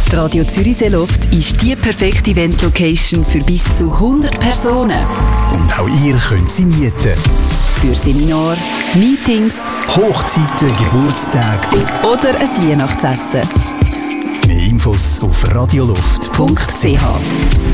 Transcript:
Die Radio Zürichsee-Luft ist die perfekte Event-Location für bis zu 100 Personen. Und auch ihr könnt sie mieten. Für Seminare, Meetings, Hochzeiten, Geburtstage oder ein Weihnachtsessen. Mehr Infos auf radioluft.ch.